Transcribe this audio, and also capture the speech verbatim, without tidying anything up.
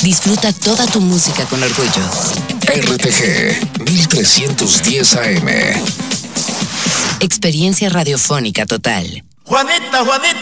Disfruta toda tu música con orgullo. R T G mil trescientos diez A M. Experiencia radiofónica total. Juanita, Juanita.